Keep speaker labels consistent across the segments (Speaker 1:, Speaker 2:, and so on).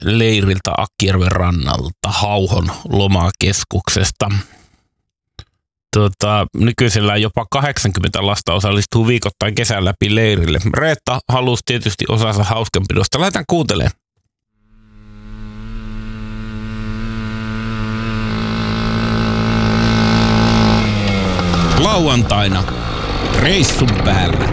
Speaker 1: leiriltä Akkijärven rannalta Hauhon lomakeskuksesta. Nykyisellä jopa 80 lasta osallistuu viikoittain kesän läpi leirille. Reetta halusi tietysti osansa hauskanpidosta. Lähdetään kuuntelemaan. Lauantaina reissun päällä.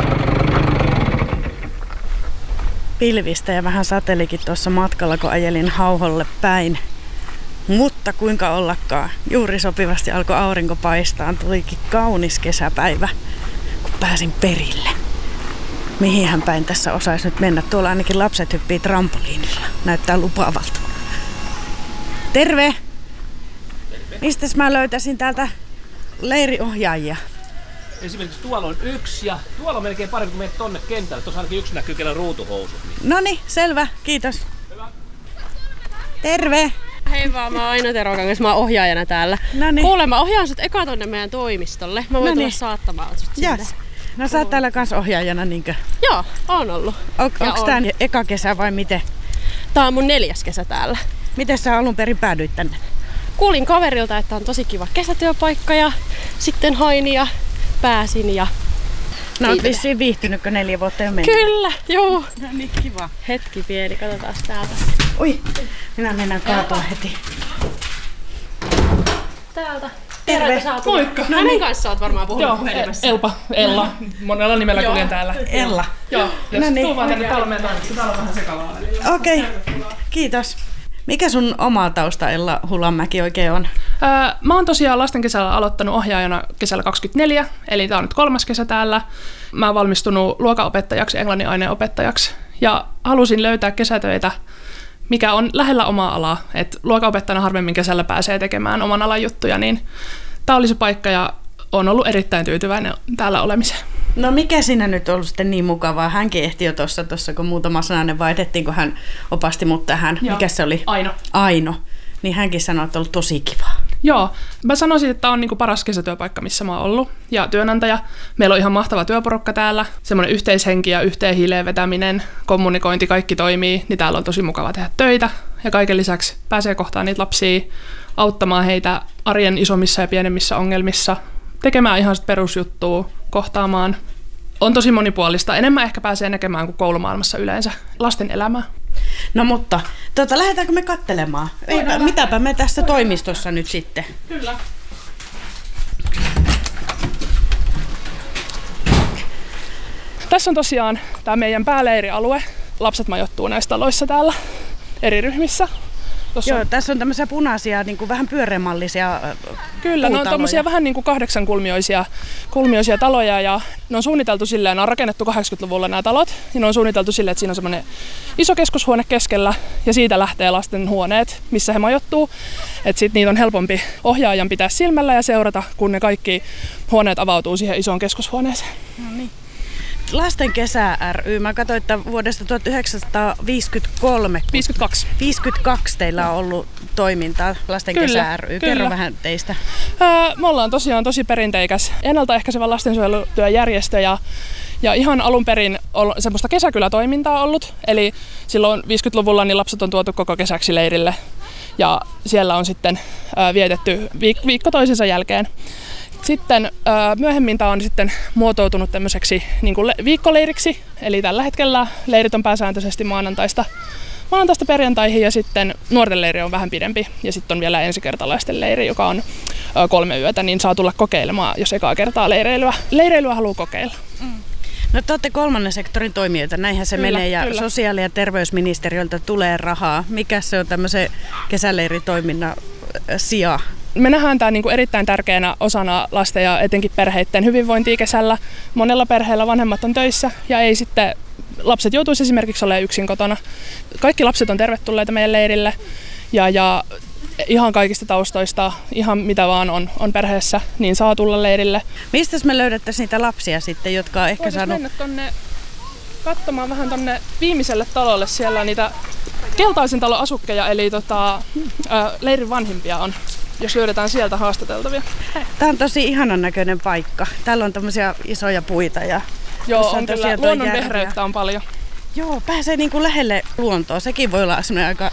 Speaker 2: Pilvistä ja vähän satelikin tuossa matkalla, kun ajelin Hauholle päin. Mutta kuinka ollakaan, juuri sopivasti alkoi aurinko paistaa. Tulikin kaunis kesäpäivä, kun pääsin perille. Mihinhän päin tässä osaisi nyt mennä? Tuolla ainakin lapset hyppii trampoliinilla. Näyttää lupaavalta. Terve! Mistäs mä löytäisin täältä leiriohjaajia?
Speaker 3: Esimerkiksi tuolla on yksi ja tuolla on melkein parempi kuin menet tonne kentälle. Tuossa ainakin yksi näkyy, kellä ruutuhousut. Niin.
Speaker 2: Noniin, selvä. Kiitos.
Speaker 3: Hyvä.
Speaker 2: Terve!
Speaker 4: Hei vaan, mä oon Aino Terokangas, mä oon ohjaajana täällä.
Speaker 2: Noniin.
Speaker 4: Kuule, mä ohjaan sut eka tonne meidän toimistolle. Mä voin tulla saattamaan sut sinne.
Speaker 2: Yes. No sä oot täällä kans ohjaajana, niinkö?
Speaker 4: Joo, oon ollut.
Speaker 2: Onks tää eka kesä vai miten?
Speaker 4: Tää on mun 4. kesä täällä.
Speaker 2: Miten sä alun perin päädyit tänne?
Speaker 4: Kuulin kaverilta, että on tosi kiva kesätyöpaikka ja sitten hain ja pääsin ja...
Speaker 2: No oot vissiin viihtynytkö 4 vuotta jo mennyt?
Speaker 4: Kyllä, joo.
Speaker 2: No niin, kiva.
Speaker 4: Hetki pieni, katsotaan täältä.
Speaker 2: Oi, minä mennään kaatua heti.
Speaker 4: Täältä.
Speaker 2: Terve.
Speaker 3: Moikka.
Speaker 4: Hänen kanssa oot varmaan puhunut puhelimessa.
Speaker 3: Ella. Monella nimellä kuljen täällä.
Speaker 2: Ella.
Speaker 3: Joo, ja
Speaker 2: No niin.
Speaker 3: tuu vaan tänne talmeen tarvitse. Täällä on vähän sekavaa välillä.
Speaker 2: Okei, kiitos. Mikä sun oma tausta Ella Hulanmäki oikein on?
Speaker 5: Mä oon tosiaan lasten kesällä aloittanut ohjaajana kesällä 24, eli tää on nyt 3. kesä täällä. Mä oon valmistunut luokanopettajaksi, englannin aineenopettajaksi ja halusin löytää kesätöitä, mikä on lähellä omaa alaa. Et luokanopettajana harvemmin kesällä pääsee tekemään oman alan juttuja, niin tää oli se paikka ja oon ollut erittäin tyytyväinen täällä olemiseen.
Speaker 2: No mikä siinä nyt on ollut sitten niin mukavaa? Hänkin ehti jo tuossa kun muutama sananen vaihdettiin, kun hän opasti mut tähän.
Speaker 5: Joo.
Speaker 2: Mikä se oli? Aino. Niin hänkin sanoi, että on ollut tosi kivaa.
Speaker 5: Joo, mä sanoisin, että tämä on niinku paras kesätyöpaikka, missä mä oon ollut. Ja työnantaja, meillä on ihan mahtava työporukka täällä. Semmoinen yhteishenki ja yhteen hiileen vetäminen, kommunikointi, kaikki toimii, niin täällä on tosi mukava tehdä töitä. Ja kaiken lisäksi pääsee kohtaan niitä lapsia, auttamaan heitä arjen isommissa ja pienemmissä ongelmissa, tekemään ihan perusjuttua, kohtaamaan. On tosi monipuolista. Enemmän ehkä pääsee näkemään kuin koulumaailmassa yleensä lasten elämää.
Speaker 2: No mutta, lähdetäänkö me katselemaan? Mitäpä me tässä toimistossa nyt sitten?
Speaker 5: Kyllä. Tässä on tosiaan tämä meidän pääleirialue. Lapset majoittuu näissä taloissa täällä eri ryhmissä.
Speaker 2: Joo, tässä on tämmöisiä punaisia, niin kuin vähän pyöreämallisia
Speaker 5: Kyllä, ne on tommosia vähän niin kuin 8-kulmioisia taloja ja ne on suunniteltu silleen, ne on rakennettu 80-luvulla nämä talot ja ne on suunniteltu silleen, että siinä on semmoinen iso keskushuone keskellä ja siitä lähtee lasten huoneet, missä he majoittuu. Että sit niitä on helpompi ohjaajan pitää silmällä ja seurata, kun ne kaikki huoneet avautuu siihen isoon keskushuoneeseen.
Speaker 2: No niin. Lasten kesä ry, mä katsoin, että vuodesta 1953... 52 teillä on ollut toimintaa Lasten kesä ry. Kerro vähän teistä.
Speaker 5: Me ollaan tosiaan tosi perinteikäs ennaltaehkäisevä lastensuojelutyöjärjestö ja ihan alun perin on semmoista kesäkylätoimintaa ollut. Eli silloin 50-luvulla niin lapset on tuotu koko kesäksi leirille ja siellä on sitten vietetty viikko toisensa jälkeen. Sitten myöhemmin tämä on sitten muotoutunut tämmöiseksi niin kuin viikkoleiriksi, eli tällä hetkellä leirit on pääsääntöisesti maanantaista perjantaihin ja sitten nuorten leiri on vähän pidempi ja sitten on vielä ensikertalaisten leiri, joka on 3 yötä, niin saa tulla kokeilemaan, jos ekaa kertaa leireilyä haluaa kokeilla.
Speaker 2: No te olette 3. sektorin toimijoita, näinhän se menee ja kyllä. Sosiaali- ja terveysministeriöltä tulee rahaa. Mikä se on tämmöisen kesäleiritoiminnan sija?
Speaker 5: Me nähdään tämä niinku erittäin tärkeänä osana lasten ja etenkin perheiden hyvinvointia kesällä. Monella perheellä vanhemmat on töissä ja ei sitten lapset joutuisi esimerkiksi olemaan yksin kotona. Kaikki lapset on tervetulleita meidän leirille ja ihan kaikista taustoista, ihan mitä vaan on perheessä, niin saa tulla leirille.
Speaker 2: Mistä me löydettäisiin niitä lapsia sitten, jotka on ehkä saanut...
Speaker 5: mennä tonne katsomaan vähän tonne viimeiselle talolle. Siellä on niitä keltaisen talon asukkeja, eli leirin vanhimpia on, jos löydetään sieltä haastateltavia.
Speaker 2: Tämä on tosi ihanan näköinen paikka. Täällä on tämmöisiä isoja puita ja...
Speaker 5: Joo, on kyllä. Luonnon vehreyttä on paljon.
Speaker 2: Joo, pääsee niin kuin lähelle luontoa. Sekin voi olla semmoinen aika